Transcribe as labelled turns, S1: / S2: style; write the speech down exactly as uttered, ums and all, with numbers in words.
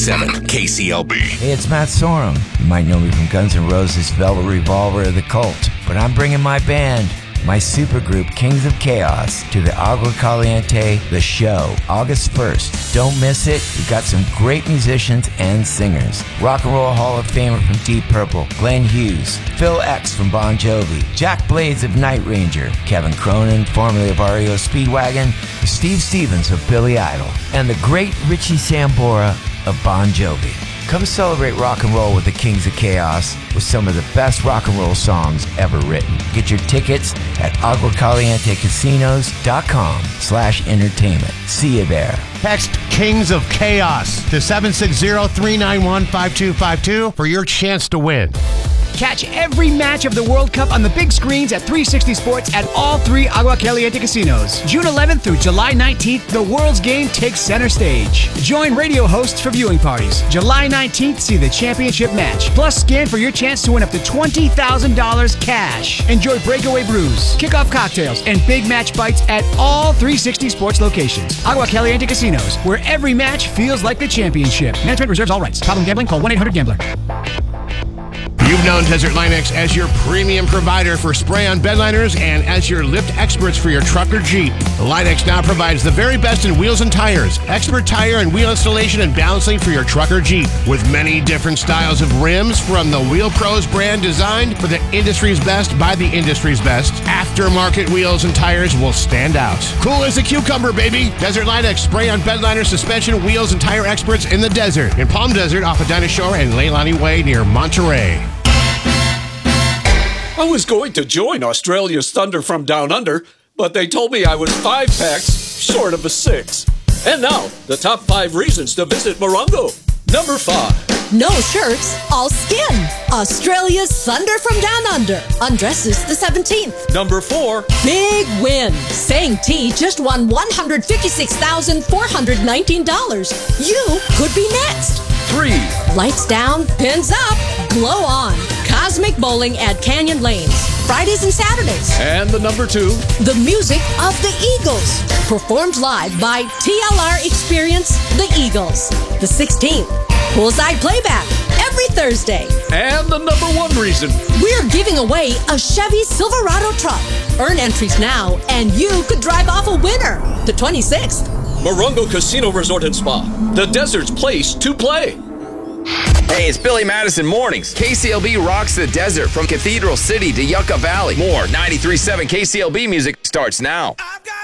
S1: seven K C L B.
S2: Hey, it's Matt Sorum. You might know me from Guns N' Roses' Velvet Revolver or The Cult, but I'm bringing my band, my supergroup Kings of Chaos, to the Agua Caliente The Show, August first. Don't miss it. We've got some great musicians and singers. Rock and Roll Hall of Famer from Deep Purple, Glenn Hughes, Phil X from Bon Jovi, Jack Blades of Night Ranger, Kevin Cronin, formerly of R E O Speedwagon, Steve Stevens of Billy Idol, and the great Richie Sambora of Bon Jovi. Come celebrate rock and roll with the Kings of Chaos with some of the best rock and roll songs ever written. Get your tickets at aguacalientecasinos.com slash entertainment. See you there.
S3: Text Kings of Chaos to seven six zero, three nine one, five two five two for your chance to win.
S4: Catch every match of the World Cup on the big screens at three sixty Sports at all three Agua Caliente casinos. June eleventh through July nineteenth, the world's game takes center stage. Join radio hosts for viewing parties. July nineteenth, see the championship match. Plus, scan for your chance to win up to twenty thousand dollars cash. Enjoy breakaway brews, kickoff cocktails, and big match bites at all three sixty Sports locations. Agua Caliente Casinos, where every match feels like the championship. Management reserves all rights. Problem gambling? Call one eight hundred gambler.
S3: You've known Desert Linux as your premium provider for spray-on bedliners and as your lift experts for your truck or Jeep. Linux now provides the very best in wheels and tires, expert tire and wheel installation and balancing for your truck or Jeep, with many different styles of rims from the Wheel Pros brand designed for the industry's best by the industry's best. Aftermarket wheels and tires will stand out. Cool as a cucumber, baby. Desert Linux spray-on bedliner, suspension, wheels, and tire experts in the desert. In Palm Desert off of Dinah Shore and Leilani Way near Monterey.
S5: I was going to join Australia's Thunder from Down Under, but they told me I was five packs short of a six. And now, the top five reasons to visit Morongo. Number five.
S6: No shirts, all skin. Australia's Thunder from Down Under. Undresses the seventeenth.
S5: Number four.
S6: Big win. Sang T just won one hundred fifty-six thousand four hundred nineteen dollars. You could be next.
S5: Three.
S6: Lights down, pins up, glow on. Cosmic Bowling at Canyon Lanes. Fridays and Saturdays.
S5: And the number two.
S6: The music of the Eagles. Performed live by T L R Experience, the Eagles. The sixteenth. Poolside playback every Thursday.
S5: And the number one reason.
S6: We're giving away a Chevy Silverado truck. Earn entries now, and you could drive off a winner. The twenty-sixth.
S5: Morongo Casino Resort and Spa. The desert's place to play.
S7: Hey, it's Billy Madison Mornings. K C L B rocks the desert from Cathedral City to Yucca Valley. More ninety-three point seven K C L B music starts now.
S8: I've got